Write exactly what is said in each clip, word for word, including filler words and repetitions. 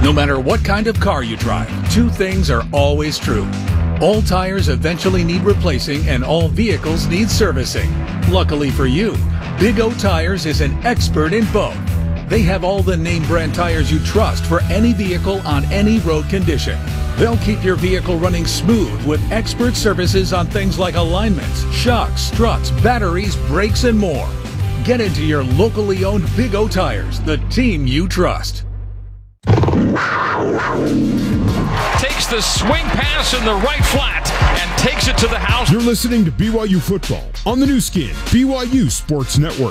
No matter what kind of car you drive, two things are always true. All tires eventually need replacing and all vehicles need servicing. Luckily for you, Big O Tires is an expert in both. They have all the name brand tires you trust for any vehicle on any road condition. They'll keep your vehicle running smooth with expert services on things like alignments, shocks, struts, batteries, brakes, and more. Get into your locally owned Big O Tires, the team you trust. Takes the swing pass in the right flat and takes it to the house. You're listening to B Y U Football on the new skin, B Y U Sports Network.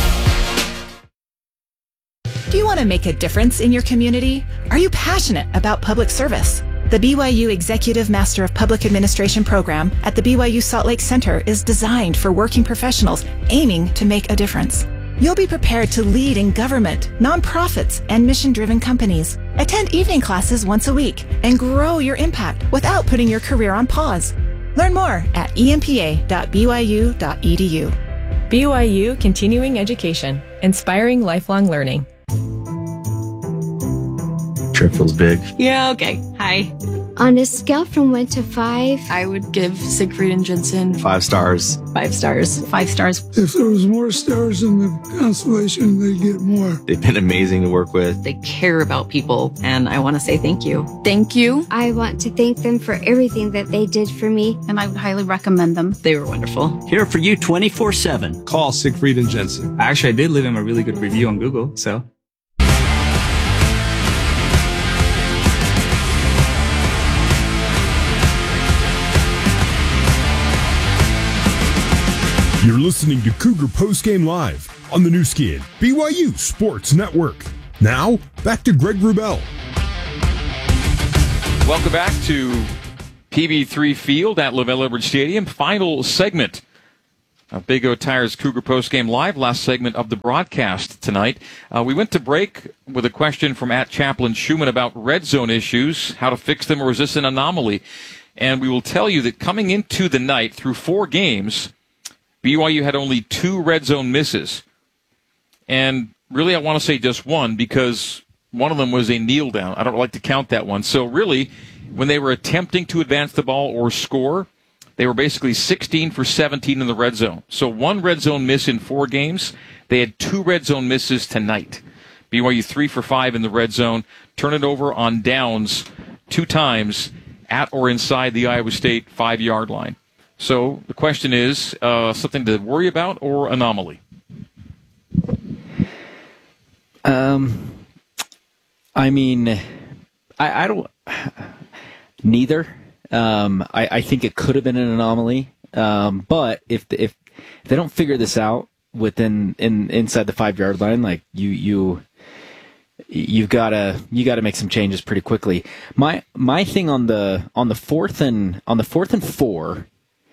Do you want to make a difference in your community? Are you passionate about public service? The B Y U Executive Master of Public Administration program at the B Y U Salt Lake Center is designed for working professionals aiming to make a difference. You'll be prepared to lead in government, nonprofits, and mission-driven companies. Attend evening classes once a week and grow your impact without putting your career on pause. Learn more at e m p a dot b y u dot e d u. B Y U Continuing Education, inspiring lifelong learning. Trip feels big. Yeah, okay. Hi. On a scale from one to five, I would give Siegfried and Jensen Five stars. five stars. Five stars. If there was more stars in the constellation, they'd get more. They've been amazing to work with. They care about people, and I want to say thank you. Thank you. I want to thank them for everything that they did for me. And I would highly recommend them. They were wonderful. Here for you twenty-four seven. Call Siegfried and Jensen. Actually, I did leave him a really good review on Google, so... You're listening to Cougar Postgame Live on the new skin, B Y U Sports Network. Now, back to Greg Wrubell. Welcome back to P B three Field at LaVell Edwards Stadium. Final segment of Big O Tires Cougar Postgame Live. Last segment of the broadcast tonight. Uh, we went to break with a question from at Chaplain Schumann about red zone issues, how to fix them, or is this an anomaly? And we will tell you that coming into the night through four games, B Y U had only two red zone misses. And really, I want to say just one because one of them was a kneel down. I don't like to count that one. So really, when they were attempting to advance the ball or score, they were basically sixteen for seventeen in the red zone. So one red zone miss in four games. They had two red zone misses tonight. B Y U three for five in the red zone. Turn it over on downs two times at or inside the Iowa State five-yard line. So the question is, uh, something to worry about or anomaly? Um, I mean, I, I don't. Neither. Um, I, I think it could have been an anomaly. Um, but if if if they don't figure this out within in inside the five yard line, like you you. You've got to you got to make some changes pretty quickly. My my thing on the on the fourth and on the fourth and four.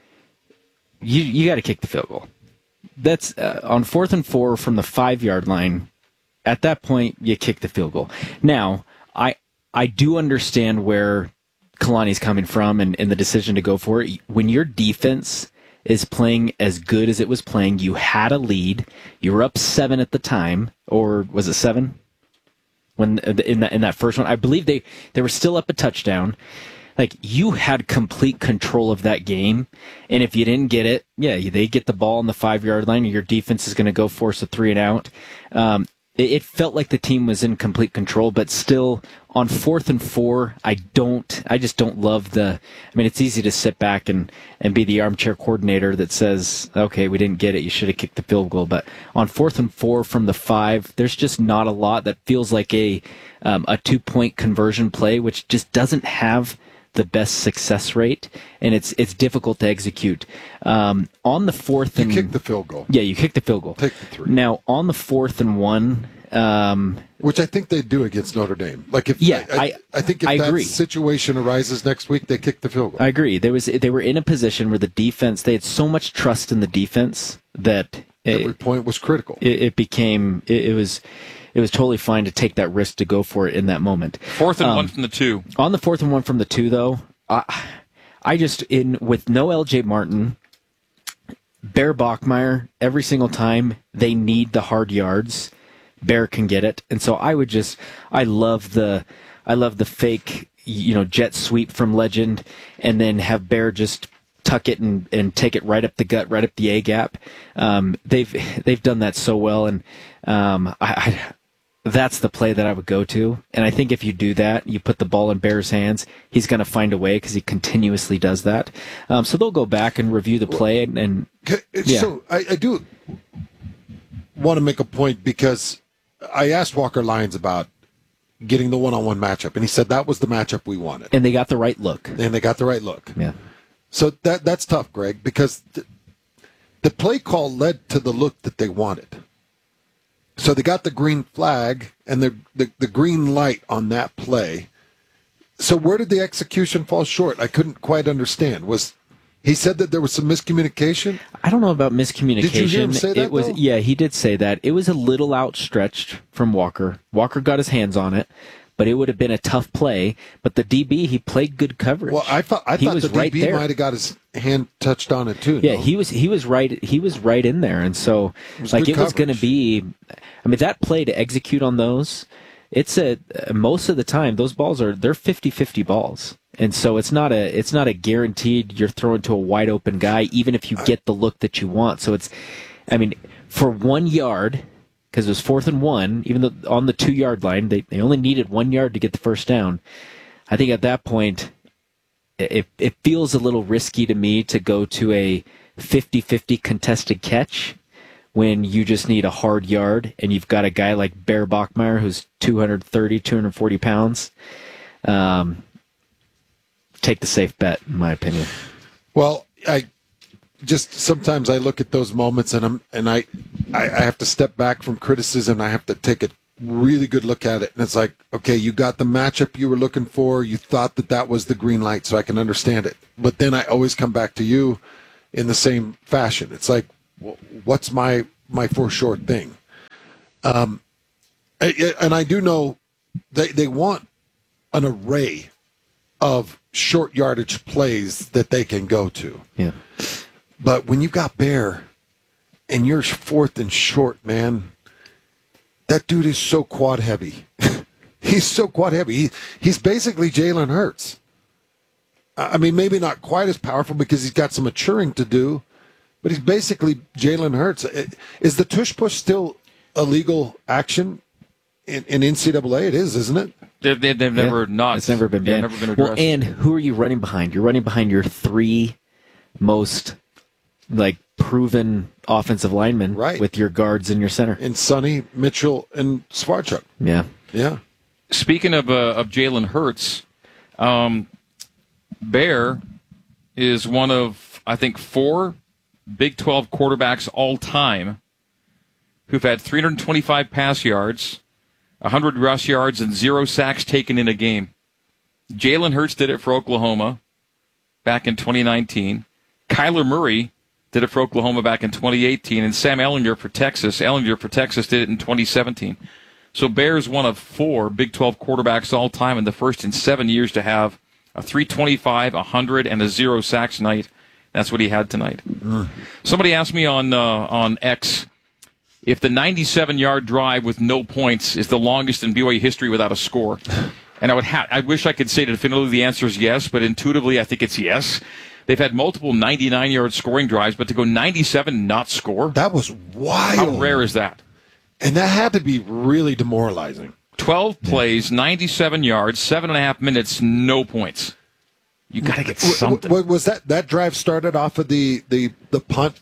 You you got to kick the field goal. That's uh, on fourth and four from the five yard line. At that point, you kick the field goal. Now, I I do understand where Kalani's coming from and, and the decision to go for it. When your defense is playing as good as it was playing, you had a lead. You were up seven at the time, or was it seven? When in that in that first one, I believe they they were still up a touchdown. Like, you had complete control of that game, and if you didn't get it, yeah, they get the ball on the five-yard line, and your defense is going to go force a three and out. Um, it, it felt like the team was in complete control, but still, on fourth and four, I don't, I just don't love the, I mean, it's easy to sit back and, and be the armchair coordinator that says, okay, we didn't get it, you should have kicked the field goal, but on fourth and four from the five, there's just not a lot that feels like a, um, a two-point conversion play, which just doesn't have the best success rate, and it's it's difficult to execute. Um, on the fourth and... You kick the field goal. Yeah, you kick the field goal. Take the three. Now, on the fourth and one... Um, Which I think they do against Notre Dame. Like if yeah, I, I, I think if I that agree. situation arises next week, they kick the field goal. I agree. There was They were in a position where the defense... They had so much trust in the defense that... Every it, point was critical. It, it became... It, it was... It was totally fine to take that risk to go for it in that moment. Fourth and um, one from the two. On the fourth and one from the two, though, I, I just, in with no L J Martin, Bear Bachmeier, every single time they need the hard yards, Bear can get it. And so I would just, I love the, I love the fake, you know, jet sweep from Legend, and then have Bear just tuck it and, and take it right up the gut, right up the A gap. Um, they've they've done that so well, and um, I, I that's the play that I would go to. And I think if you do that, you put the ball in Bear's hands, he's going to find a way because he continuously does that. Um, so they'll go back and review the play. And, and yeah. So I, I do want to make a point, because I asked Walker Lyons about getting the one-on-one matchup, and he said that was the matchup we wanted. And they got the right look. And they got the right look. Yeah. So that that's tough, Greg, because the, the play call led to the look that they wanted. So they got the green flag and the, the, the green light on that play. So where did the execution fall short? I couldn't quite understand. Was he said that there was some miscommunication? I don't know about miscommunication. Did you hear him say that, it was though? Yeah, he did say that. It was a little outstretched from Walker. Walker got his hands on it, but it would have been a tough play. But the D B, he played good coverage. Well, I thought I he thought was the right D B there. might have got his hand touched on it too. Yeah, no? he was he was right he was right in there, and so It was like good it was going to coverage. be. I mean, that play to execute on those, it's a most of the time those balls are they're fifty-fifty balls, and so it's not a it's not a guaranteed you're throwing to a wide open guy, even if you get the look that you want. So it's, I mean, for one yard, because it was fourth and one, even though on the two yard line they they only needed one yard to get the first down. I think at that point, it it feels a little risky to me to go to a fifty-fifty contested catch when you just need a hard yard and you've got a guy like Bear Bachmeier who's two thirty, two forty pounds. Um, take the safe bet, in my opinion. Well, I just sometimes I look at those moments and I'm and I I, I have to step back from criticism. I have to take a really good look at it, and it's like, okay, you got the matchup you were looking for. You thought that that was the green light, so I can understand it. But then I always come back to you in the same fashion. It's like, well, what's my my for sure thing? Um, I- and I do know they they want an array of short yardage plays that they can go to. Yeah. But when you got Bear and you're fourth and short, man, that dude is so quad heavy. He's so quad heavy. He, he's basically Jalen Hurts. I mean, maybe not quite as powerful because he's got some maturing to do, but he's basically Jalen Hurts. Is the tush push still a legal action in, in N C double A? It is, isn't it? They've, they've, they've never Yeah. not. It's never been yeah, banned. never been addressed. Well, and who are you running behind? You're running behind your three most like proven offensive linemen, Right. with your guards and your center. And Sonny, Mitchell, and Swarchuk. Yeah. Yeah. Speaking of uh, of Jalen Hurts, um, Bear is one of, I think, four Big twelve quarterbacks all time who've had three hundred twenty-five pass yards, one hundred rush yards, and zero sacks taken in a game. Jalen Hurts did it for Oklahoma back in twenty nineteen. Kyler Murray did it for Oklahoma back in twenty eighteen, and Sam Ehlinger for Texas. Ehlinger for Texas did it in twenty seventeen. So Bear's one of four Big twelve quarterbacks all time, and the first in seven years to have a three twenty-five, one hundred, and a zero sacks night. That's what he had tonight. Mm. Somebody asked me on uh, on X if the ninety-seven yard drive with no points is the longest in B Y U history without a score. And I would ha- I wish I could say definitively the answer is yes, but intuitively I think it's yes. They've had multiple ninety-nine yard scoring drives, but to go ninety-seven not score? That was wild. How rare is that? And that had to be really demoralizing. twelve plays, ninety-seven yards, seven and a half minutes, no points. You got to get something. W- was that that drive started off of the the the punt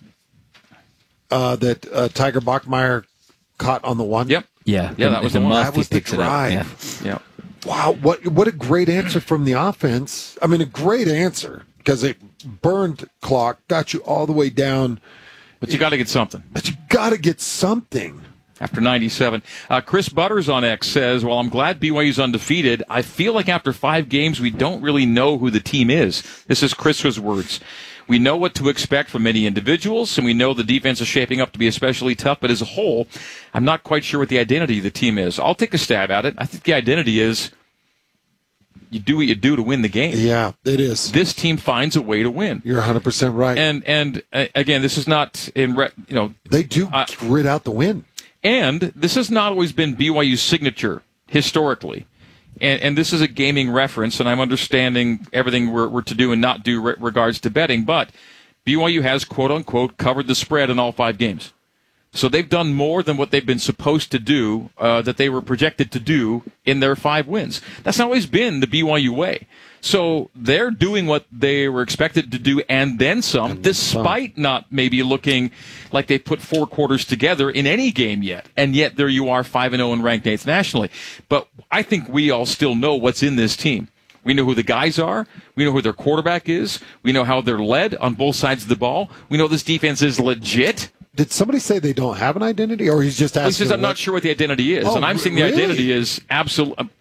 uh, that uh, Tiger Bachmeier caught on the one? Yep. Yeah. Yeah, that was the one. That was the drive. Yeah. Yeah. Wow, what what a great answer from the offense. I mean, a great answer because it burned clock, got you all the way down. But you got to get something. But you got to get something. After ninety-seven. Uh, Chris Butters on X says, well, I'm glad B Y U's undefeated. I feel like after five games, we don't really know who the team is. This is Chris's words. We know what to expect from many individuals, and we know the defense is shaping up to be especially tough, but as a whole, I'm not quite sure what the identity of the team is. I'll take a stab at it. I think the identity is you do what you do to win the game. Yeah, it is. This team finds a way to win. You're one hundred percent right. And, and uh, again, this is not in, re- you know. They do uh, grit out the win. And this has not always been B Y U's signature historically. and, and this is a gaming reference, and I'm understanding everything we're, we're to do and not do re- regards to betting, but B Y U has, quote-unquote, covered the spread in all five games. So they've done more than what they've been supposed to do, uh, that they were projected to do in their five wins. That's not always been the B Y U way. So they're doing what they were expected to do and then some, and despite some. Not maybe looking like they put four quarters together in any game yet. And yet there you are, five and oh and ranked eighth nationally. But I think we all still know what's in this team. We know who the guys are. We know who their quarterback is. We know how they're led on both sides of the ball. We know this defense is legit. Did somebody say they don't have an identity, or he's just asking? He says, I'm what? not sure what the identity is. Oh, and I'm saying the really? identity is absolute. Uh,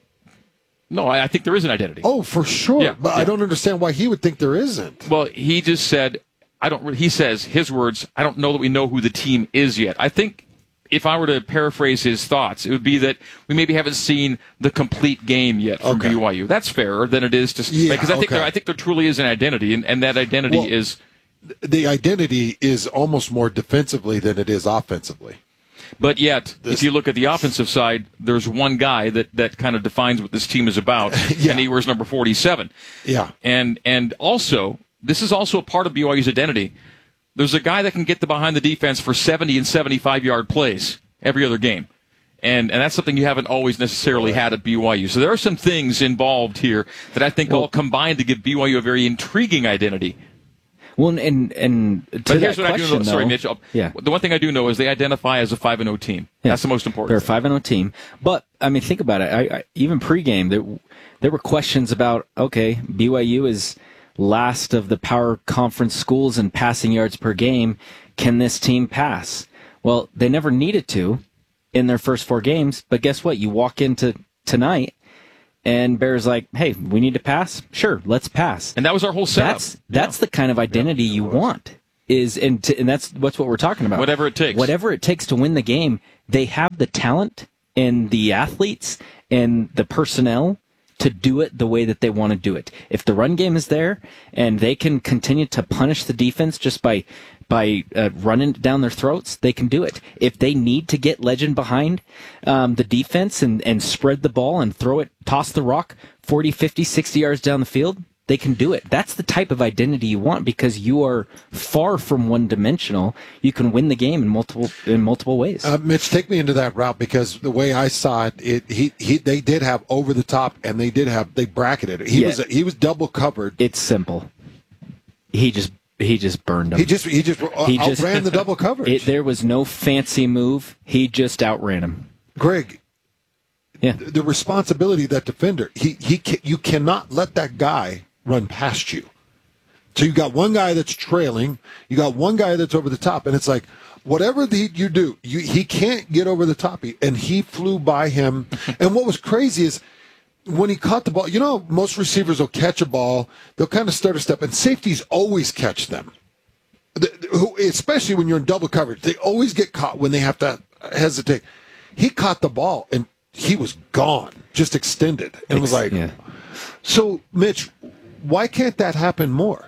no, I, I think there is an identity. Oh, for sure. Yeah, but yeah. I don't understand why he would think there isn't. Well, he just said, I don't. He says, his words, I don't know that we know who the team is yet. I think if I were to paraphrase his thoughts, it would be that we maybe haven't seen the complete game yet from okay. B Y U. That's fairer than it is to say, because I think okay. there, I think there truly is an identity, and, and that identity well, is. The identity is almost more defensively than it is offensively. But yet, this, if you look at the offensive side, there's one guy that, that kind of defines what this team is about, yeah. and he wears number forty-seven. Yeah. And and also, this is also a part of B Y U's identity. There's a guy that can get the behind the defense for seventy and seventy-five yard plays every other game. And and that's something you haven't always necessarily had at B Y U. So there are some things involved here that I think well, all combine to give B Y U a very intriguing identity. Well, and and to but here's that what question, I do know. though, Sorry, Mitch. Yeah. The one thing I do know is they identify as a five and oh team. Yeah. That's the most important. They're a thing. five and oh team. But I mean, think about it. I, I, even pregame, there there were questions about okay, B Y U is last of the power conference schools in passing yards per game. Can this team pass? Well, they never needed to in their first four games. But guess what? You walk into tonight. And Bear's like, hey, we need to pass? Sure, let's pass. And that was our whole setup. That's that's yeah. the kind of identity yeah, you want. Is and to, and that's what's what we're talking about. Whatever it takes. Whatever it takes to win the game. They have the talent and the athletes and the personnel to do it the way that they want to do it. If the run game is there and they can continue to punish the defense just by by uh, running down their throats, they can do it. If they need to get Legend behind um, the defense and, and spread the ball and throw it, toss the rock forty, fifty, sixty yards down the field, they can do it. That's the type of identity you want because you are far from one-dimensional. You can win the game in multiple in multiple ways. Uh, Mitch, take me into that route because the way I saw it, it he, he they did have over the top and they did have they bracketed it. He yeah. was he was double covered. It's simple. He just He just burned him. He just he just uh, he outran just, the double coverage. It, there was no fancy move. He just outran him. Greg, yeah. the, the responsibility of that defender, he he can, you cannot let that guy run past you. So you got one guy that's trailing, you got one guy that's over the top, and it's like whatever the, you do, you, he can't get over the top, and he flew by him. And what was crazy is, when he caught the ball, you know, most receivers will catch a ball, they'll kind of start a step, and safeties always catch them, especially when you're in double coverage. They always get caught when they have to hesitate. He caught the ball, and he was gone, just extended. And it was like, yeah. So, Mitch, why can't that happen more?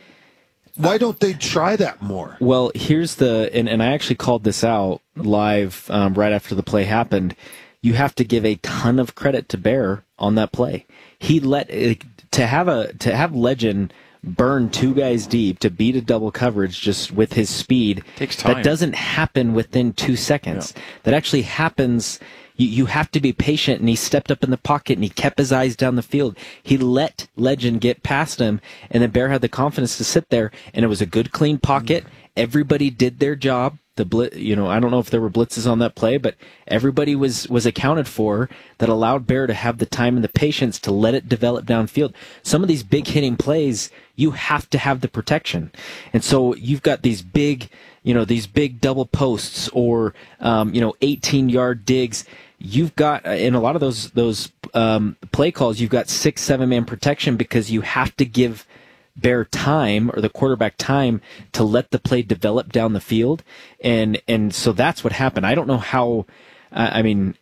Why don't they try that more? Well, here's the, and, and I actually called this out live um, right after the play happened. You have to give a ton of credit to Bear on that play. He let to have a to have Legend burn two guys deep to beat a double coverage just with his speed. Takes time. That doesn't happen within two seconds. Yeah. That actually happens. You, you have to be patient, and he stepped up in the pocket, and he kept his eyes down the field. He let Legend get past him, and then Bear had the confidence to sit there, and it was a good, clean pocket. Mm-hmm. Everybody did their job. The blitz, you know, I don't know if there were blitzes on that play, but everybody was, was accounted for that allowed Bear to have the time and the patience to let it develop downfield. Some of these big hitting plays, you have to have the protection. And so you've got these big, you know, these big double posts or, um, you know, eighteen yard digs. You've got, in a lot of those, those, um, play calls, you've got six, seven man protection because you have to give Bear time or the quarterback time to let the play develop down the field. And, and so that's what happened. I don't know how, uh, I mean,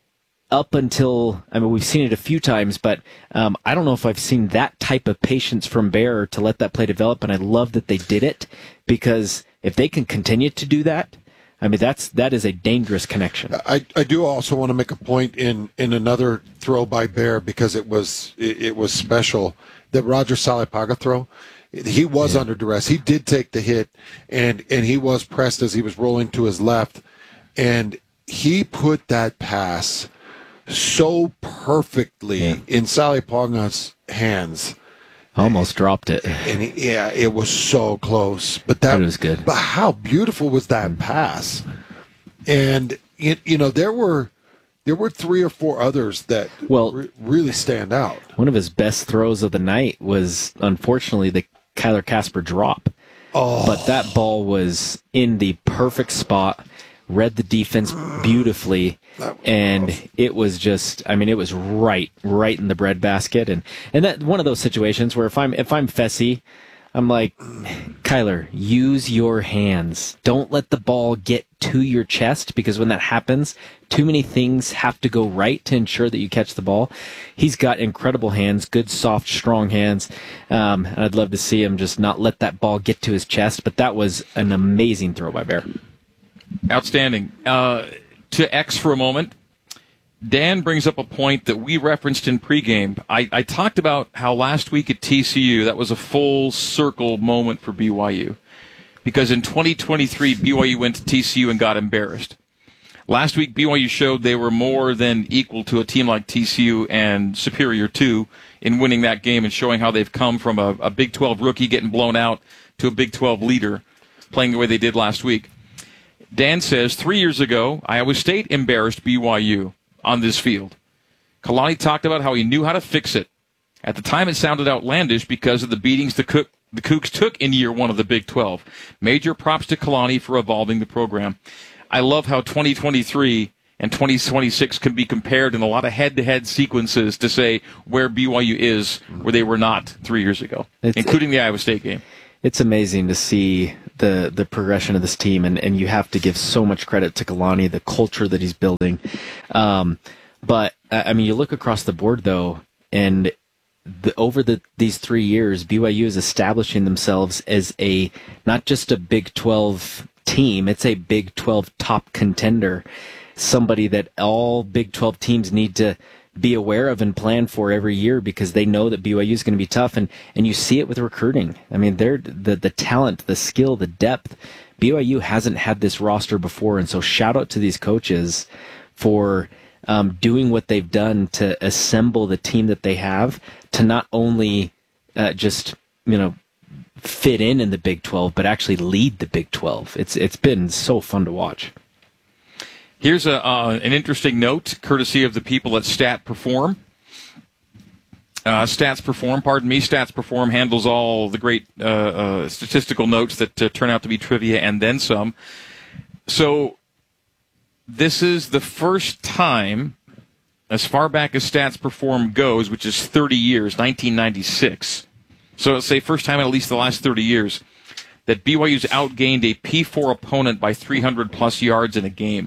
up until, I mean, we've seen it a few times, but um, I don't know if I've seen that type of patience from Bear to let that play develop. And I love that they did it because if they can continue to do that, I mean, that's that is a dangerous connection. I, I do also want to make a point in, in another throw by Bear because it was it, it was special. The Roger Salipaga throw, he was yeah. under duress. He did take the hit, and, and he was pressed as he was rolling to his left, and he put that pass so perfectly yeah. in Salipaga's hands. Almost dropped it. And he, yeah, it was so close. But that but was good. But how beautiful was that pass? And it, you know, there were there were three or four others that well, re- really stand out. One of his best throws of the night was unfortunately the Kyler Casper drop. Oh. But that ball was in the perfect spot. Read the defense beautifully, and awesome. It was just, I mean, it was right, right in the breadbasket, and and that one of those situations where if I'm if I'm Fessy, I'm like, Kyler, use your hands. Don't let the ball get to your chest, because when that happens, too many things have to go right to ensure that you catch the ball. He's got incredible hands, good, soft, strong hands, um, and I'd love to see him just not let that ball get to his chest, but that was an amazing throw by Bear. Outstanding. Uh, to X for a moment, Dan brings up a point that we referenced in pregame. I, I talked about how last week at T C U, that was a full circle moment for B Y U. Because in twenty twenty-three, B Y U went to T C U and got embarrassed. Last week, B Y U showed they were more than equal to a team like T C U and superior to in winning that game and showing how they've come from a, a Big twelve rookie getting blown out to a Big twelve leader playing the way they did last week. Dan says, three years ago, Iowa State embarrassed B Y U on this field. Kalani talked about how he knew how to fix it. At the time, it sounded outlandish because of the beatings the, Cook, the Cougs took in year one of the Big twelve. Major props to Kalani for evolving the program. I love how twenty twenty-three and twenty twenty-six can be compared in a lot of head-to-head sequences to say where B Y U is where they were not three years ago, it's, including the Iowa State game. It's amazing to see the the progression of this team, and, and you have to give so much credit to Kalani, the culture that he's building. Um, but, I mean, you look across the board, though, and the, over the these three years, B Y U is establishing themselves as a not just a Big twelve team, it's a Big twelve top contender, somebody that all Big twelve teams need to be aware of and plan for every year, because they know that B Y U is going to be tough, and, and you see it with recruiting. I mean, they're the the talent, the skill, the depth. B Y U hasn't had this roster before, and so shout out to these coaches for um, doing what they've done to assemble the team that they have to not only uh, just you know fit in in the Big twelve, but actually lead the Big twelve. It's it's been so fun to watch. Here's a, uh, an interesting note, courtesy of the people at Stat Perform. Uh, Stats Perform, pardon me, Stats Perform handles all the great uh, uh, statistical notes that uh, turn out to be trivia and then some. So this is the first time, as far back as Stats Perform goes, which is thirty years, nineteen ninety-six. So let's say first time in at least the last thirty years, that B Y U's outgained a P four opponent by three hundred plus yards in a game.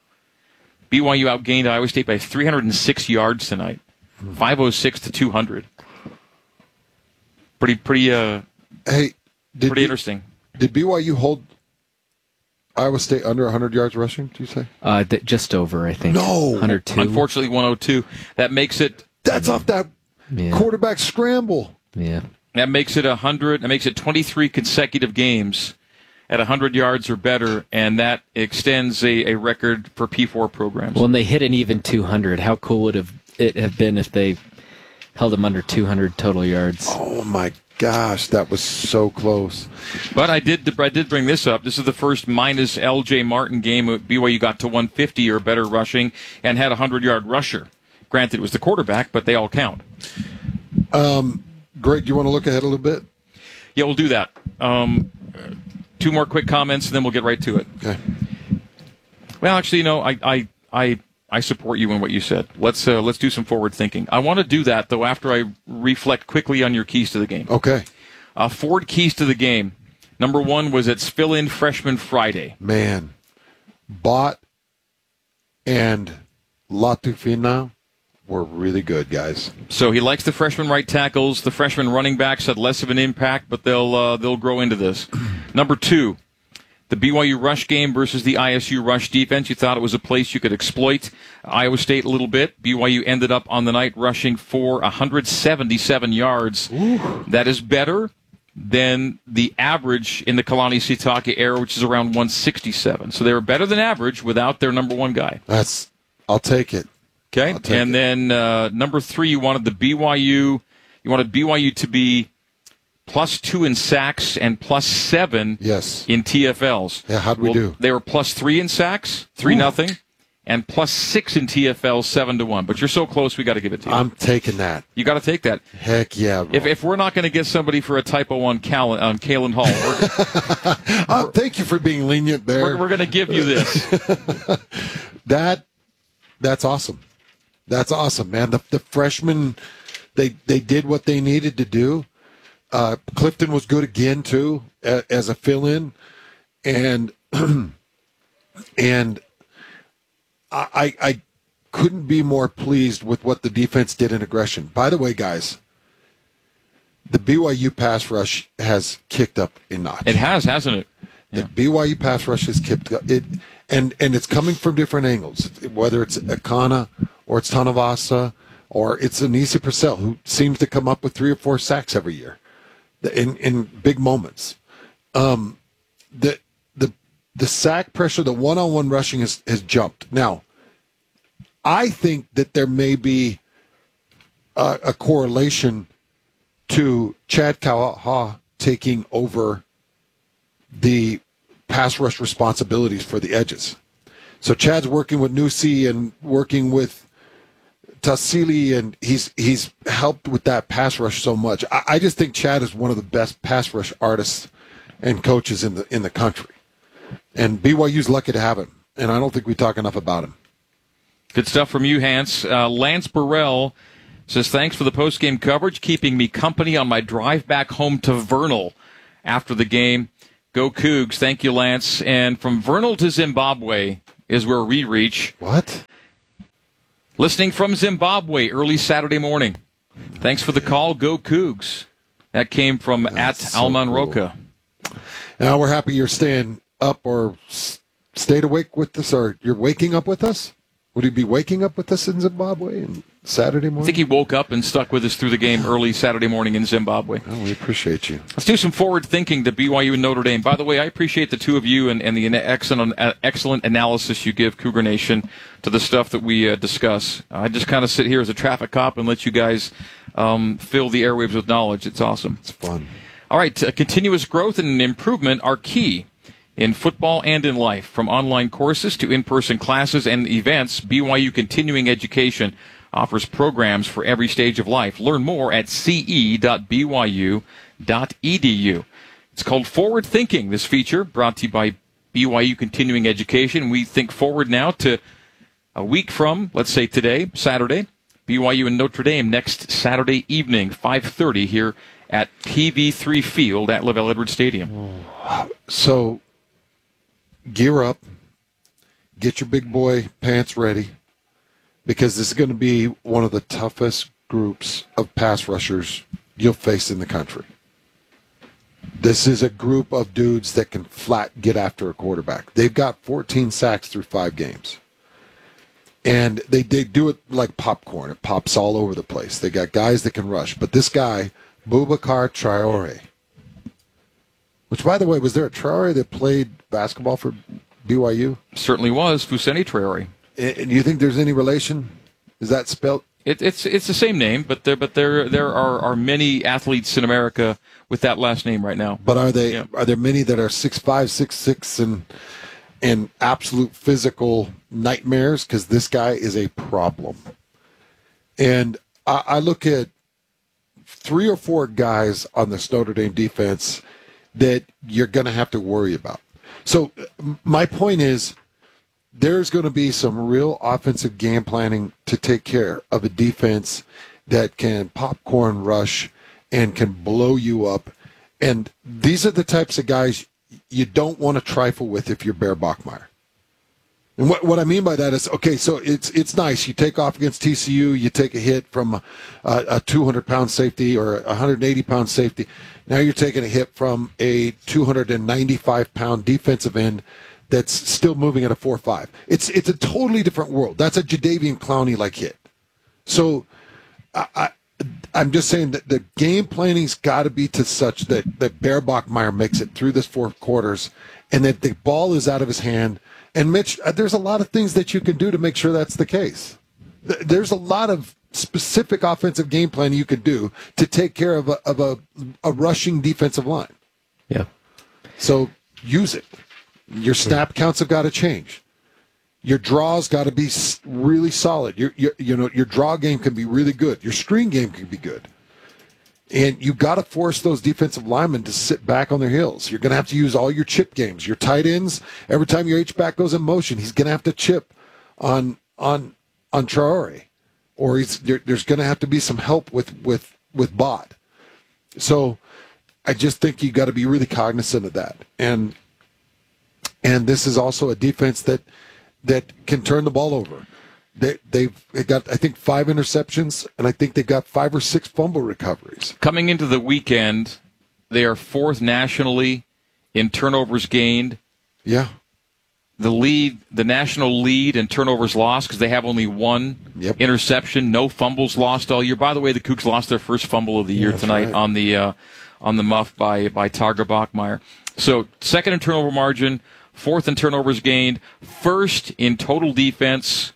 B Y U outgained Iowa State by three hundred six yards tonight, five oh six to two hundred. Pretty, pretty, uh, hey, did pretty B- interesting. Did B Y U hold Iowa State under one hundred yards rushing? Do you say? Uh, th- just over, I think. No, one hundred two. Unfortunately, one oh two. That makes it. That's off that yeah. quarterback scramble. Yeah. That makes it a hundred. That makes it twenty-three consecutive games at one hundred yards or better, and that extends a, a record for P four programs. When they hit an even two hundred, how cool would have it have been if they held them under two hundred total yards? Oh my gosh, that was so close. But I did I did bring this up. This is the first minus L J Martin game B Y U got to one fifty or better rushing and had a hundred-yard rusher. Granted, it was the quarterback, but they all count. Um, Greg, do you want to look ahead a little bit? Yeah, we'll do that. Um, two more quick comments, and then we'll get right to it. Okay. Well, actually, you know, I I I, I support you in what you said. Let's uh, let's do some forward thinking. I want to do that though after I reflect quickly on your keys to the game. Okay. Uh, Ford keys to the game. Number one was its fill-in freshman Friday. Man, Bott and Latufina were really good, guys. So he likes the freshman right tackles. The freshman running backs had less of an impact, but they'll uh, they'll grow into this. Number two, The B Y U rush game versus the I S U rush defense. You thought it was a place you could exploit Iowa State a little bit. B Y U ended up on the night rushing for one hundred seventy-seven yards. Ooh. That is better than the average in the Kalani Sitake era, which is around one sixty-seven. So they were better than average without their number one guy. That's, I'll take it. Okay. I'll take and it. then uh, number three, you wanted the B Y U, you wanted B Y U to be plus two in sacks and plus seven yes. in T F Ls. Yeah, how'd we well, do? They were plus three in sacks, three Ooh. nothing, and plus six in T F Ls, seven to one. But you're so close, we got to give it to you. I'm taking that. You got to take that. Heck yeah, bro. If if we're not going to get somebody for a typo on Cal- on Kalen Hall, we're, oh, thank you for being lenient there. We're, we're going to give you this. that that's awesome. That's awesome, man. The the freshmen, they they did what they needed to do. Uh, Clifton was good again too a, as a fill-in, and and I I couldn't be more pleased with what the defense did in aggression. By the way, guys, the B Y U pass rush has kicked up a notch. It has, hasn't it? Yeah. The B Y U pass rush has kicked up it, and and it's coming from different angles. Whether it's Akana or it's Tanavasa or it's Anisi Purcell, who seems to come up with three or four sacks every year. In, in big moments, um, the the the sack pressure, the one-on-one rushing has, has jumped. Now, I think that there may be a, a correlation to Chad Kawaha taking over the pass rush responsibilities for the edges. So Chad's working with Nusi and working with Tassili, and he's he's helped with that pass rush so much. I, I just think Chad is one of the best pass rush artists and coaches in the in the country, and B Y U's lucky to have him. And I don't think we talk enough about him. Good stuff from you, Hans. Uh, Lance Burrell says, thanks for the post-game coverage, keeping me company on my drive back home to Vernal after the game. Go Cougs. Thank you, Lance. And from Vernal to Zimbabwe is where we reach. What? Listening from Zimbabwe early Saturday morning. Thanks for the call. Go Cougs. That came from That's at so Alman cool. Roca. Now we're happy you're staying up or s- stayed awake with us, or you're waking up with us. Would he be waking up with us in Zimbabwe on Saturday morning? I think he woke up and stuck with us through the game early Saturday morning in Zimbabwe. Oh, we appreciate you. Let's do some forward thinking to B Y U and Notre Dame. By the way, I appreciate the two of you and, and the excellent, uh, excellent analysis you give, Cougar Nation, to the stuff that we uh, discuss. I just kind of sit here as a traffic cop and let you guys um, fill the airwaves with knowledge. It's awesome. It's fun. All right, uh, continuous growth and improvement are key in football and in life. From online courses to in-person classes and events, B Y U Continuing Education offers programs for every stage of life. Learn more at c e dot b y u dot e d u. It's called Forward Thinking, this feature, brought to you by B Y U Continuing Education. We think forward now to a week from, let's say today, Saturday, B Y U and Notre Dame next Saturday evening, five thirty here at P V three Field at LaVell Edwards Stadium. So, gear up, get your big boy pants ready, because this is going to be one of the toughest groups of pass rushers you'll face in the country. This is a group of dudes that can flat get after a quarterback. They've got fourteen sacks through five games. And they, they do it like popcorn. It pops all over the place. They got guys that can rush. But this guy, Boubacar Traore, which, by the way, was there a Traore that played basketball for B Y U? Certainly was, Fousseni Traore. And do you think there's any relation? Is that spelled? It, it's it's the same name, but there but there there are, are many athletes in America with that last name right now. But are they yeah. are there many that are six five, six six, and and absolute physical nightmares? Because this guy is a problem. And I, I look at three or four guys on this Notre Dame defense that you're going to have to worry about. So my point is, there's going to be some real offensive game planning to take care of a defense that can popcorn rush and can blow you up. And these are the types of guys you don't want to trifle with if you're Bear Bachmeier. And what, what I mean by that is, okay, so it's it's nice. You take off against T C U, you take a hit from a, a two hundred pound safety or a one hundred eighty pound safety. Now you're taking a hit from a two hundred ninety-five pound defensive end that's still moving at a four five. It's it's a totally different world. That's a Jadeveon Clowney-like hit. So I, I, I'm just saying that the game planning's got to be to such that, that Bear Bachmeier makes it through this fourth quarters and that the ball is out of his hand. And, Mitch, there's a lot of things that you can do to make sure that's the case. There's a lot of specific offensive game plan you could do to take care of a, of a, a rushing defensive line. Yeah. So use it. Your snap counts have got to change. Your draws got to be really solid. Your, your, you know, your draw game can be really good. Your screen game can be good. And you got to force those defensive linemen to sit back on their heels. You're going to have to use all your chip games. Your tight ends, every time your H-back goes in motion, he's going to have to chip on on on Traore. Or he's there, there's going to have to be some help with, with, with Bot. So I just think you got to be really cognizant of that. And and this is also a defense that that can turn the ball over. They, they've got, I think, five interceptions, and I think they've got five or six fumble recoveries. Coming into the weekend, they are fourth nationally in turnovers gained. Yeah. The lead, the national lead in turnovers lost because they have only one yep. interception, no fumbles lost all year. By the way, the Cougs lost their first fumble of the year yeah, tonight right. on the uh, on the muff by by Targa Bachmeier. So second in turnover margin, fourth in turnovers gained, first in total defense.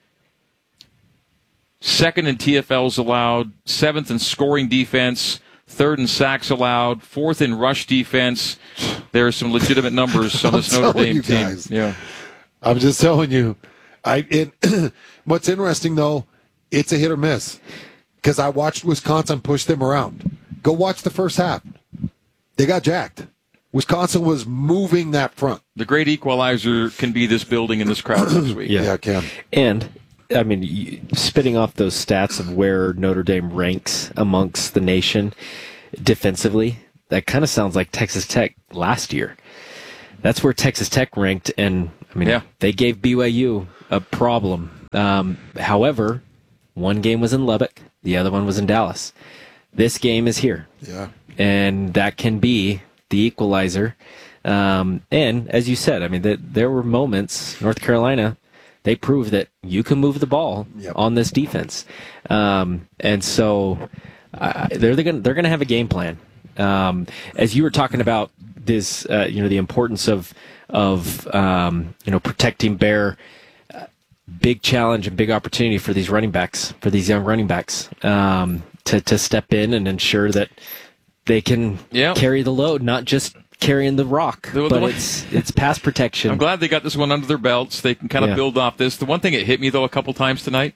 Second in T F Ls allowed, seventh in scoring defense, third in sacks allowed, fourth in rush defense. There are some legitimate numbers on this Notre Dame team. Guys, yeah, I'm just telling you. I it, what's interesting though, it's a hit or miss because I watched Wisconsin push them around. Go watch the first half. They got jacked. Wisconsin was moving that front. The great equalizer can be this building and this crowd next week. Yeah, yeah it can. And I mean, you, spitting off those stats of where Notre Dame ranks amongst the nation defensively, that kind of sounds like Texas Tech last year. That's where Texas Tech ranked, and I mean, yeah. they gave B Y U a problem. Um, however, one game was in Lubbock, the other one was in Dallas. This game is here. Yeah. And that can be the equalizer. Um, and as you said, I mean, the, there were moments, North Carolina, they proved that you can move the ball yep. on this defense, um, and so uh, they're they're going they're going to have a game plan. Um, as you were talking about this, uh, you know, the importance of of um, you know protecting Bear, uh, big challenge and big opportunity for these running backs, for these young running backs, um, to to step in and ensure that they can yep. carry the load, not just carrying the rock, the, the but one, it's it's pass protection. I'm glad they got this one under their belts. They can kind of yeah. build off this. The one thing that hit me, though, a couple times tonight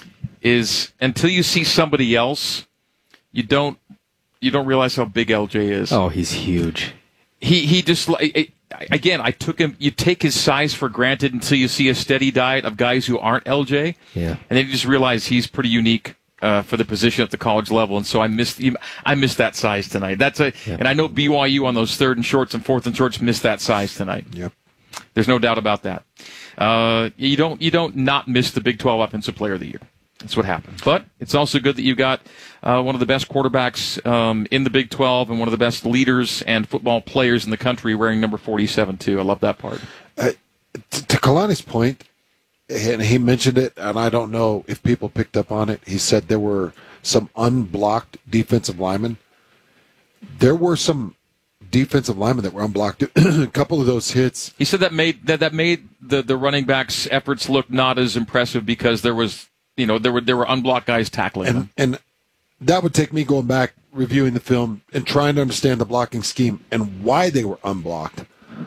is until you see somebody else, you don't you don't realize how big L J is. Oh, he's huge. He he just again, I took him. You take his size for granted until you see a steady diet of guys who aren't L J, yeah, and then you just realize he's pretty unique. Uh, for the position at the college level, and so I missed I missed that size tonight. That's a, yeah. and I know B Y U on those third and shorts and fourth and shorts missed that size tonight. Yep, there's no doubt about that. Uh, you don't you don't not miss the Big twelve Offensive Player of the Year. That's what happens. But it's also good that you got uh, one of the best quarterbacks um, in the Big twelve and one of the best leaders and football players in the country wearing number forty-seven too. I love that part. Uh, t- to Kalani's point. And he mentioned it, and I don't know if people picked up on it. He said there were some unblocked defensive linemen. There were some defensive linemen that were unblocked. A couple of those hits. He said that made that, that made the, the running backs' efforts look not as impressive because there was, you know, there were there were unblocked guys tackling and, them. And that would take me going back, reviewing the film, and trying to understand the blocking scheme and why they were unblocked.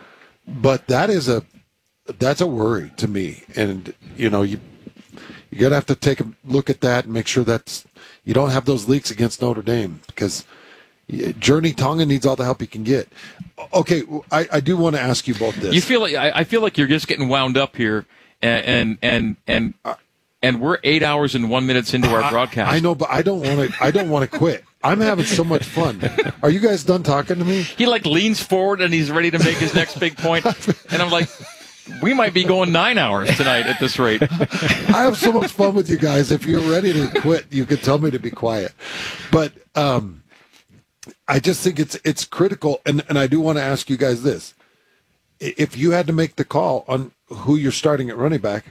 But that is a That's a worry to me, and you know you you gotta have to take a look at that and make sure that you don't have those leaks against Notre Dame because Journey Tonga needs all the help he can get. Okay, I, I do want to ask you both this. You feel like I, I feel like you're just getting wound up here, and and and and, and we're eight hours and one minutes into our broadcast. I, I know, but I don't want to. I don't want to quit. I'm having so much fun. Are you guys done talking to me? He like leans forward and he's ready to make his next big point, and I'm like. we might be going nine hours tonight at this rate. I have so much fun with you guys. If you're ready to quit, you can tell me to be quiet. But um, I just think it's it's critical, and, and I do want to ask you guys this. If you had to make the call on who you're starting at running back,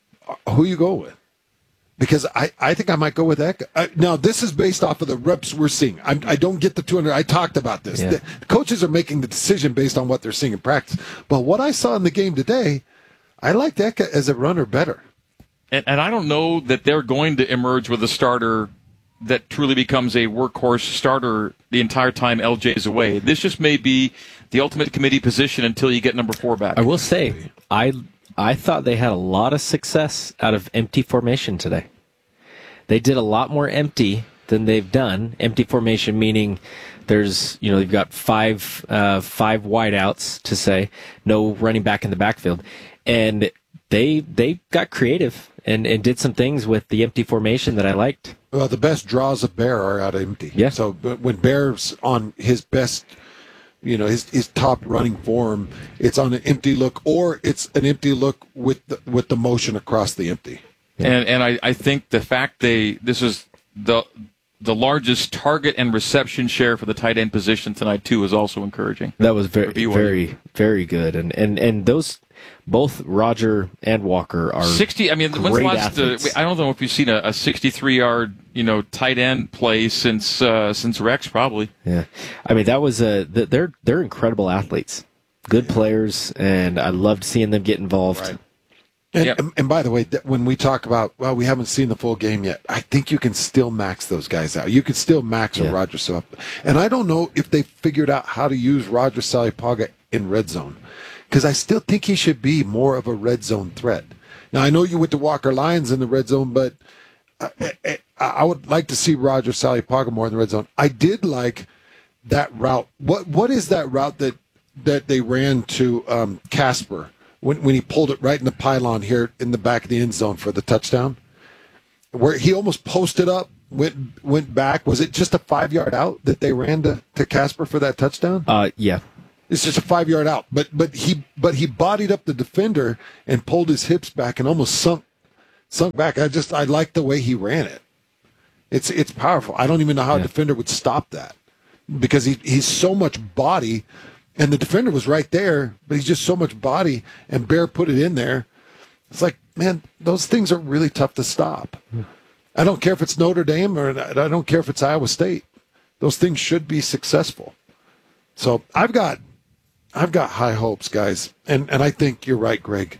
who you go with? Because I, I think I might go with Eka. I, now, this is based off of the reps we're seeing. I'm, I don't get the two hundred. I talked about this. Yeah. The, the coaches are making the decision based on what they're seeing in practice. But what I saw in the game today, I liked Eka as a runner better. And, and I don't know that they're going to emerge with a starter that truly becomes a workhorse starter the entire time L J is away. This just may be the ultimate committee position until you get number four back. I will say, I I thought they had a lot of success out of empty formation today. They did a lot more empty than they've done. Empty formation meaning there's, you know, you've got five uh, five wideouts to say, no running back in the backfield. And they they got creative and, and did some things with the empty formation that I liked. Well, the best draws of Bear are out of empty. Yeah. So but when Bear's on his best, you know, his his top running form, it's on an empty look, or it's an empty look with the, with the motion across the empty. Yeah. And and I, I think the fact they this is the the largest target and reception share for the tight end position tonight too is also encouraging. That was very very very good, and and and those both Roger and Walker are sixty. I mean, when's the last? Uh, I don't know if you've seen a, a sixty-three yard, you know, tight end play since uh, since Rex probably. Yeah, I mean that was a they're they're incredible athletes, good yeah. players, and I loved seeing them get involved. Right. And, yep. and, and by the way, when we talk about, well, we haven't seen the full game yet, I think you can still max those guys out. You can still max yeah. a Roger Saleh. And I don't know if they figured out how to use Roger Salipaga in red zone, because I still think he should be more of a red zone threat. Now, I know you went to Walker Lyons in the red zone, but I, I, I would like to see Roger Salipaga more in the red zone. I did like that route. What What is that route that, that they ran to um, Casper? When when he pulled it right in the pylon here in the back of the end zone for the touchdown, where he almost posted up, went went back. Was it just a five yard out that they ran to, to Casper for that touchdown? Uh, yeah, it's just a five yard out. But but he but he bodied up the defender and pulled his hips back and almost sunk sunk back. I just I like the way he ran it. It's it's powerful. I don't even know how yeah. a defender would stop that, because he he's so much body. And the defender was right there, but he's just so much body, and Bear put it in there. It's like, man, those things are really tough to stop. Yeah. I don't care if it's Notre Dame or I don't care if it's Iowa State. Those things should be successful. So I've got I've got high hopes, guys. And and I think you're right, Greg.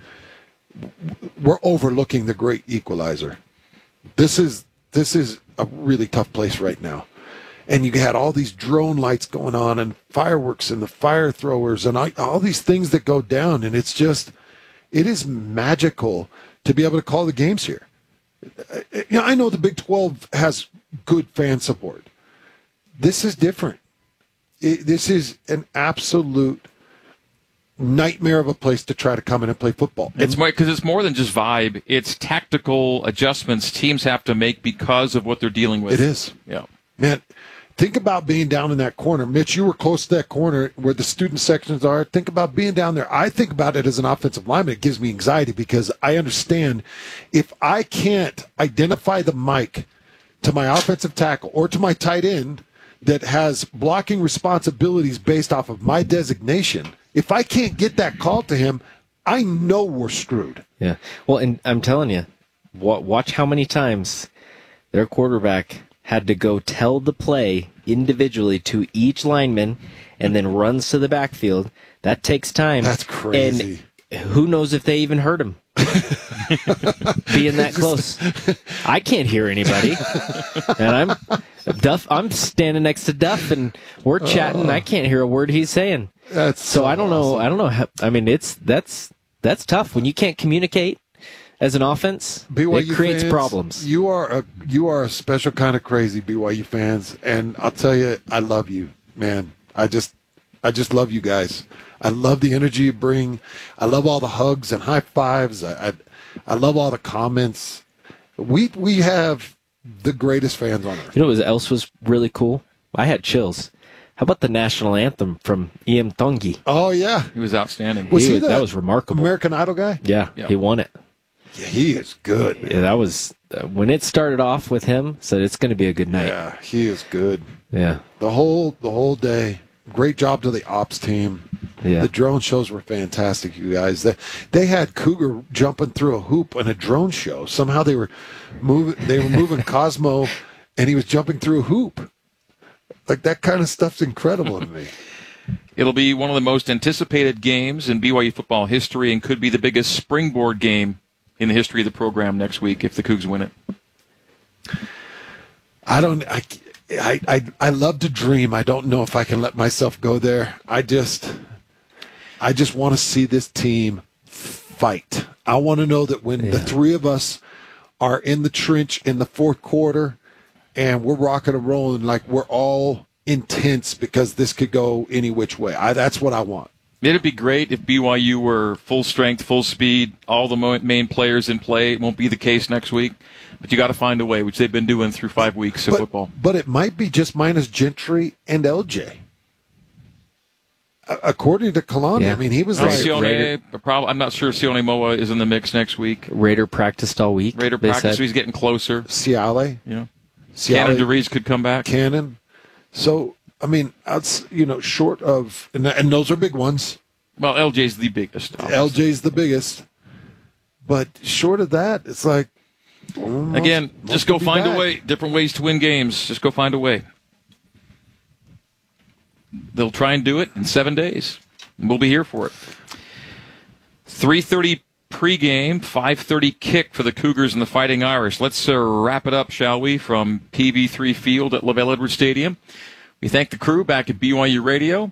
We're overlooking the great equalizer. This is this is a really tough place right now. And you had all these drone lights going on and fireworks and the fire throwers and all these things that go down. And it's just, it is magical to be able to call the games here. You know, I know the Big twelve has good fan support. This is different. It, this is an absolute nightmare of a place to try to come in and play football. It's because it's more than just vibe. It's tactical adjustments teams have to make because of what they're dealing with. It is. Yeah. Man, think about being down in that corner. Mitch, you were close to that corner where the student sections are. Think about being down there. I think about it as an offensive lineman. It gives me anxiety because I understand if I can't identify the mic to my offensive tackle or to my tight end that has blocking responsibilities based off of my designation, if I can't get that call to him, I know we're screwed. Yeah. Well, and I'm telling you, watch how many times their quarterback had to go tell the play individually to each lineman and then runs to the backfield. That takes time. That's crazy. And who knows if they even heard him being that close. I can't hear anybody. And I'm Duff. I'm standing next to Duff and we're chatting. Uh, I can't hear a word he's saying. That's so, so I don't awesome. know. I don't know. How, I mean, it's that's that's tough when you can't communicate. As an offense, B Y U it creates fans, problems. You are a you are a special kind of crazy, B Y U fans, and I'll tell you, I love you, man. I just I just love you guys. I love the energy you bring. I love all the hugs and high fives. I I, I love all the comments. We we have the greatest fans on earth. You know what else was really cool? I had chills. How about the national anthem from Ian Tongi? Oh, yeah. He was outstanding. Was he, was, the that was remarkable. American Idol guy? Yeah, Yeah. he won it. Yeah, he is good. Yeah, that was uh, when it started off with him. Said it's going to be a good night. Yeah, he is good. Yeah, The whole the whole day. Great job to the ops team. yeah. The drone shows were fantastic, you guys. They, they had Cougar jumping through a hoop in a drone show. Somehow they were moving they were moving Cosmo and he was jumping through a hoop. Like, that kind of stuff's incredible to me. It'll be one of the most anticipated games in B Y U football history and could be the biggest springboard game in the history of the program next week if the Cougs win it. I don't I, I, I, I love to dream. I don't know if I can let myself go there. I just I just want to see this team fight. I want to know that when Yeah. the three of us are in the trench in the fourth quarter and we're rocking and rolling, like we're all intense because this could go any which way. I, that's what I want. It'd be great if B Y U were full strength, full speed, all the mo- main players in play. It won't be the case next week, but you got to find a way, which they've been doing through five weeks of But, football. but it might be just minus Gentry and L J. A- According to Kalani, Yeah. I mean, he was Uh, like, Sione, prob- I'm not sure if Sione Moa is in the mix next week. Raider practiced all week. Raider they practice, said. so he's getting closer. Ciale, You know, Ciale, Cannon DeVries could come back. Cannon. So, I mean, outs, you know, short of, and, and those are big ones. Well, L J's the biggest. obviously. L J's the biggest. But short of that, it's like, well, Again, most- just most go could be find back. a way. Different ways to win games. Just go find a way. They'll try and do it in seven days. And we'll be here for it. three thirty pregame, five thirty kick for the Cougars and the Fighting Irish. Let's uh, wrap it up, shall we, from P B three Field at LaVelle Edwards Stadium. We thank the crew back at B Y U Radio.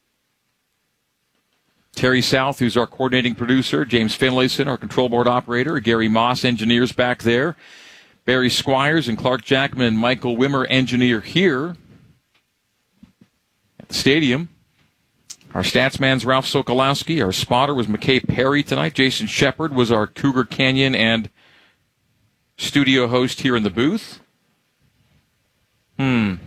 Terry South, who's our coordinating producer, James Finlayson, our control board operator, Gary Moss, engineers back there, Barry Squires and Clark Jackman and Michael Wimmer, engineer here at the stadium. Our stats man's Ralph Sokolowski. Our spotter was McKay Perry tonight. Jason Shepard was our Cougar Canyon and studio host here in the booth. Hmm.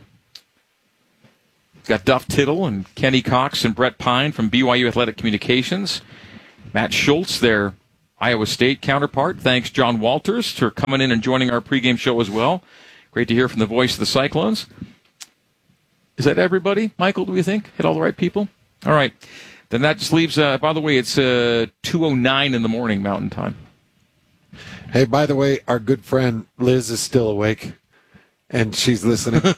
Got Duff Tittle and Kenny Cox and Brett Pine from B Y U Athletic Communications. Matt Schultz, their Iowa State counterpart. Thanks, John Walters, for coming in and joining our pregame show as well. Great to hear from the voice of the Cyclones. Is that everybody, Michael, do we think? Hit all the right people? All right. Then that just leaves, uh, by the way, it's uh, two oh nine in the morning Mountain Time. Hey, by the way, our good friend Liz is still awake, and she's listening. Oh,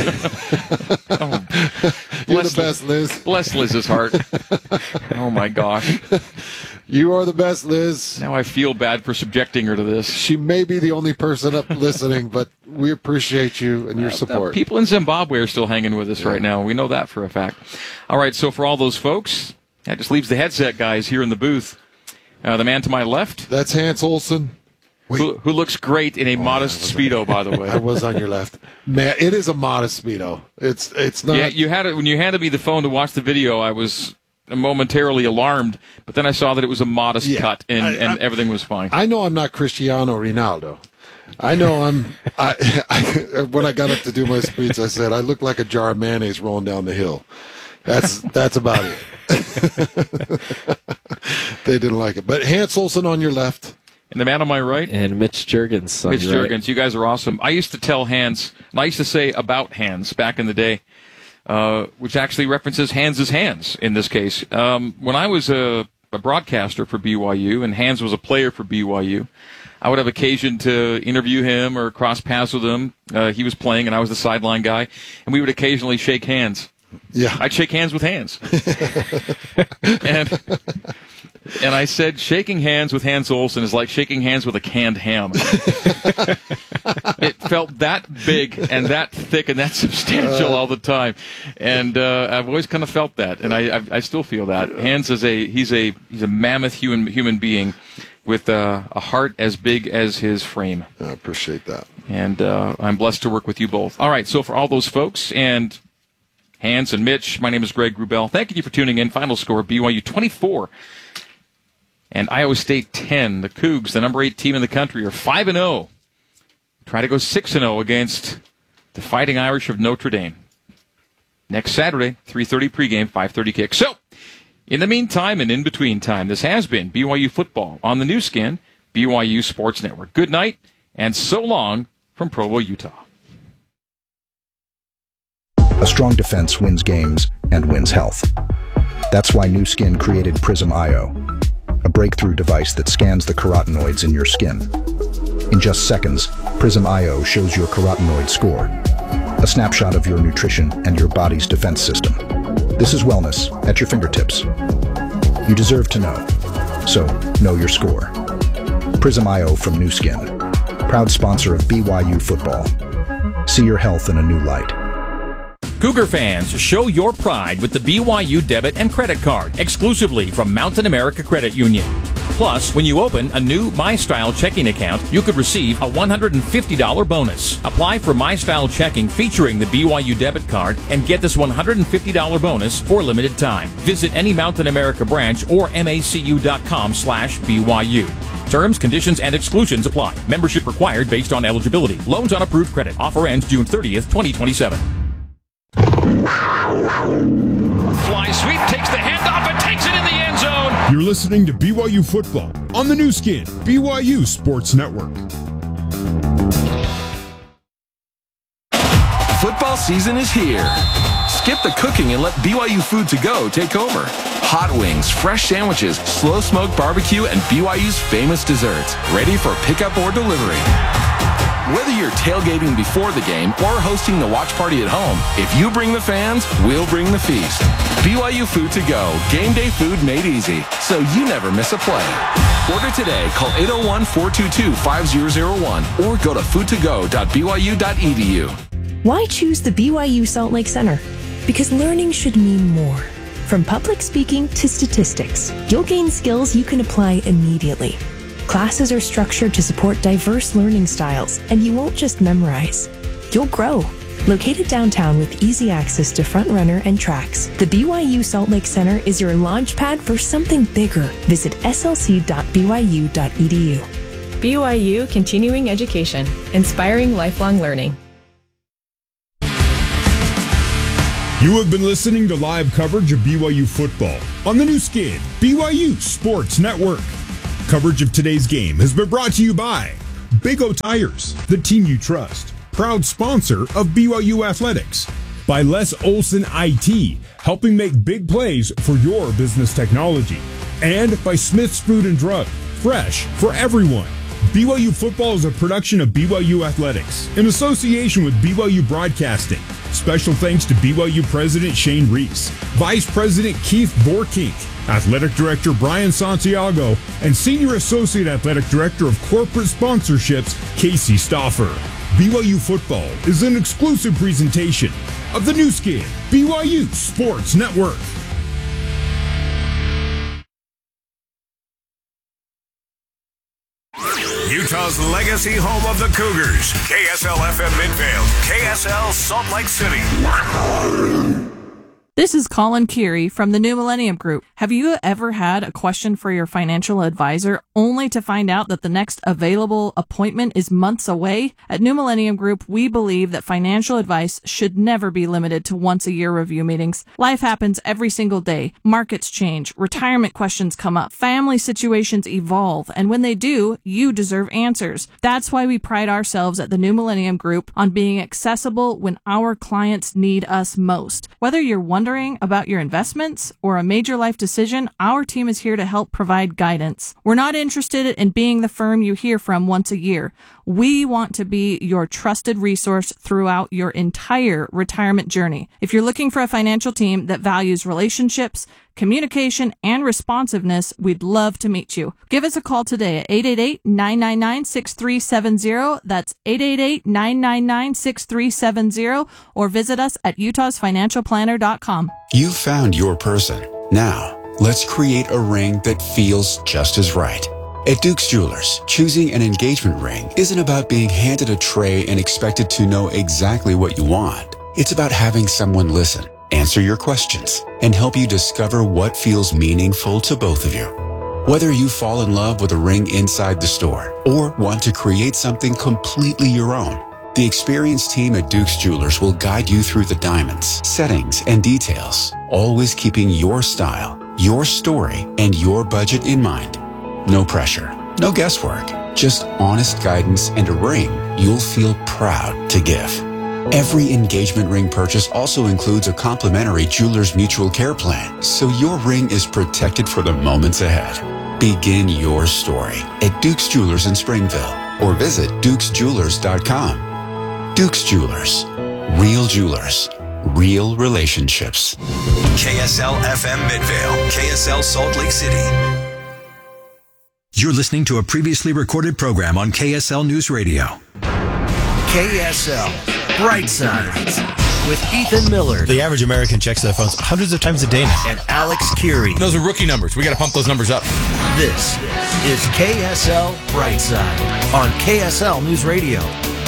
You're the best, Liz. Bless Liz's heart. Oh, my gosh. You are the best, Liz. Now I feel bad for subjecting her to this. She may be the only person up listening, but we appreciate you and your Uh, support. people in Zimbabwe are still hanging with us right now. We know that for a fact. All right, so for all those folks, that just leaves the headset guys here in the booth. Uh, the man to my left. That's Hans Olsen. Who, who looks great in a oh, modest Speedo, by the way. I was on your left. Man, it is a modest Speedo. It's it's not. Yeah, you had it when you handed me the phone to watch the video. I was momentarily alarmed, but then I saw that it was a modest Yeah, cut, and, I, and I, everything was fine. I know I'm not Cristiano Ronaldo. I know I'm. I, I when I got up to do my speech, I said I look like a jar of mayonnaise rolling down the hill. That's that's about it. They didn't like it, but Hans Olsen on your left. And the man on my right? And Mitch Juergens. on Mitch your right. Juergens. You guys are awesome. I used to tell Hans, and I used to say about Hans back in the day, uh, which actually references Hans' hands in this case. Um, when I was a, a broadcaster for B Y U and Hans was a player for B Y U, I would have occasion to interview him or cross paths with him. Uh, he was playing and I was the sideline guy, and we would occasionally shake hands. Yeah. I'd shake hands with Hans. and... And I said, shaking hands with Hans Olsen is like shaking hands with a canned ham. It felt that big and that thick and that substantial all the time, and uh, I've always kind of felt that, and I, I, I still feel that. Hans is a he's a he's a mammoth human human being with uh, a heart as big as his frame. I appreciate that, and uh, I'm blessed to work with you both. All right, so for all those folks and Hans and Mitch, my name is Greg Wrubell. Thank you for tuning in. Final score: B Y U twenty-four. And Iowa State ten. The Cougs, the number eight team in the country, are five and oh. Try to go six and oh against the Fighting Irish of Notre Dame. next Saturday, three thirty pregame, five thirty kick. So, in the meantime and in between time, this has been B Y U football on the new skin, B Y U Sports Network. Good night, and so long from Provo, Utah. A strong defense wins games and wins health. That's why Nu Skin created Prism I O, a breakthrough device that scans the carotenoids in your skin. In just seconds, Prism I O shows your carotenoid score, a snapshot of your nutrition and your body's defense system. This is wellness at your fingertips. You deserve to know, so know your score. Prism I O from Nu Skin, proud sponsor of B Y U football. See your health in a new light. Cougar fans, show your pride with the B Y U debit and credit card exclusively from Mountain America Credit Union. Plus, when you open a new MyStyle checking account, you could receive a one hundred fifty dollars bonus. Apply for MyStyle checking featuring the B Y U debit card and get this one hundred fifty dollars bonus for limited time. Visit any Mountain America branch or macu.com slash BYU. Terms, conditions, and exclusions apply. Membership required based on eligibility. Loans on approved credit. Offer ends June thirtieth, twenty twenty-seven. Fly sweep, takes the handoff and takes it in the end zone. You're listening to B Y U football on the new skin, B Y U Sports Network. Football season is here. Skip the cooking and let B Y U Food to Go take over. Hot wings, fresh sandwiches, slow smoked barbecue, and B Y U's famous desserts, ready for pickup or delivery. Whether you're tailgating before the game or hosting the watch party at home, if you bring the fans, we'll bring the feast. B Y U Food to Go, game day food made easy, so you never miss a play. Order today, call eight oh one, four two two, five oh oh one or go to food to go dot b y u dot e d u. Why choose the B Y U Salt Lake Center? Because learning should mean more. From public speaking to statistics, you'll gain skills you can apply immediately. Classes are structured to support diverse learning styles, and you won't just memorize. You'll grow. Located downtown with easy access to Front Runner and tracks, the B Y U Salt Lake Center is your launch pad for something bigger. Visit s l c dot b y u dot e d u. B Y U Continuing Education, inspiring lifelong learning. You have been listening to live coverage of B Y U football on the new skin, B Y U Sports Network. Coverage of today's game has been brought to you by Big O Tires, the team you trust, proud sponsor of B Y U Athletics. By Les Olson I T, helping make big plays for your business technology. And by Smith's Food and Drug, fresh for everyone. B Y U football is a production of B Y U Athletics in association with B Y U Broadcasting. Special thanks to B Y U President Shane Reese, Vice President Keith Borkink, Athletic Director Brian Santiago, and Senior Associate Athletic Director of Corporate Sponsorships, Casey Stauffer. B Y U football is an exclusive presentation of the new skin, B Y U Sports Network. Utah's legacy home of the Cougars. K S L F M Midfield. K S L Salt Lake City. This is Colin Keary from the New Millennium Group. Have you ever had a question for your financial advisor only to find out that the next available appointment is months away? At New Millennium Group, we believe that financial advice should never be limited to once-a-year review meetings. Life happens every single day. Markets change, retirement questions come up, family situations evolve, and when they do, you deserve answers. That's why we pride ourselves at the New Millennium Group on being accessible when our clients need us most. Whether you're wondering about your investments or a major life decision, our team is here to help provide guidance. We're not interested in being the firm you hear from once a year. We want to be your trusted resource throughout your entire retirement journey. If you're looking for a financial team that values relationships, communication, and responsiveness, we'd love to meet you. Give us a call today at eight eight eight, nine nine nine, six three seven zero. That's eight eight eight, nine nine nine, six three seven zero, or visit us at utahs financial planner dot com. You found your person. Now, let's create a ring that feels just as right. At Duke's Jewelers, choosing an engagement ring isn't about being handed a tray and expected to know exactly what you want. It's about having someone listen, answer your questions, and help you discover what feels meaningful to both of you. Whether you fall in love with a ring inside the store or want to create something completely your own, The experienced team at Duke's Jewelers will guide you through the diamonds, settings, and details, always keeping your style, your story, and your budget in mind. No pressure, no guesswork, just honest guidance and a ring you'll feel proud to give. Every engagement ring purchase also includes a complimentary Jewelers Mutual Care Plan, so your ring is protected for the moments ahead. Begin your story at Duke's Jewelers in Springville or visit dukes jewelers dot com. Duke's Jewelers. Real jewelers. Real relationships. K S L F M Midvale. K S L Salt Lake City. You're listening to a previously recorded program on K S L News Radio. K S L Bright Sides with Ethan Miller. The average American checks their phones hundreds of times a day now. And Alex Curie. Those are rookie numbers. We got to pump those numbers up. This is K S L Bright Side on K S L News Radio.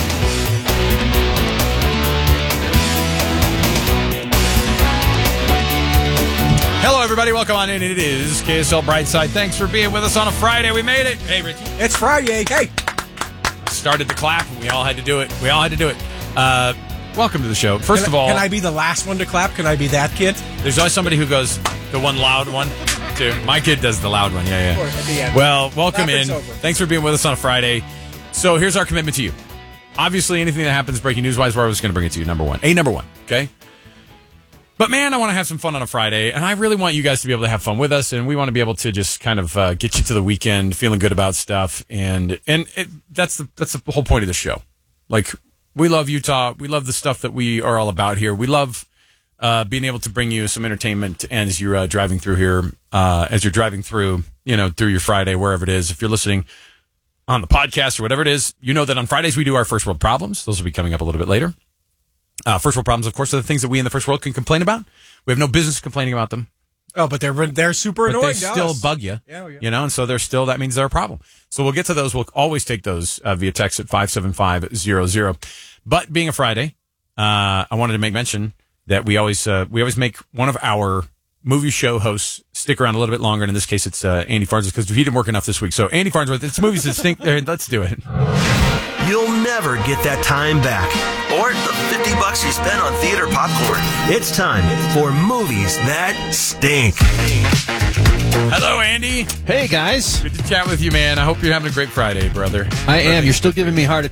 Hello, everybody. Welcome on in. It is K S L Brightside. Thanks for being with us on a Friday. We made it. Hey, Richie. It's Friday. Hey. Started the clap, and we all had to do it. We all had to do it. Uh, welcome to the show. First can of all... Can I be the last one to clap? Can I be that kid? There's always somebody who goes, the one loud one, too. My kid does the loud one. Yeah, yeah. At the end. Well, welcome in. Over. Thanks for being with us on a Friday. So here's our commitment to you. Obviously, anything that happens breaking news-wise, we're always going to bring it to you, number one. A number one, okay? But, man, I want to have some fun on a Friday, and I really want you guys to be able to have fun with us, and we want to be able to just kind of uh, get you to the weekend feeling good about stuff, and and it, that's the that's the whole point of the show. Like, we love Utah. We love the stuff that we are all about here. We love uh, being able to bring you some entertainment as you're uh, driving through here, uh, as you're driving through, you know, through your Friday, wherever it is. If you're listening on the podcast or whatever it is, you know that on Fridays we do our First World Problems. Those will be coming up a little bit later. Uh, first world problems, of course, are the things that we in the first world can complain about. We have no business complaining about them. Oh, but they're they're super but annoying. They still us. bug you, yeah, yeah. you know, and so they're still that means they're a problem. So we'll get to those. We'll always take those uh, via text at five seven five zero zero. But being a Friday, uh, I wanted to make mention that we always uh, we always make one of our movie show hosts stick around a little bit longer. And in this case, it's uh, Andy Farnsworth because he didn't work enough this week. So Andy Farnsworth, it's movies that stink. Let's do it. You'll never get that time back. Or the fifty bucks you spent on theater popcorn. It's time for movies that stink. Hello, Andy. Hey, guys. Good to chat with you, man. I hope you're having a great Friday, brother. I am. You're still giving me heart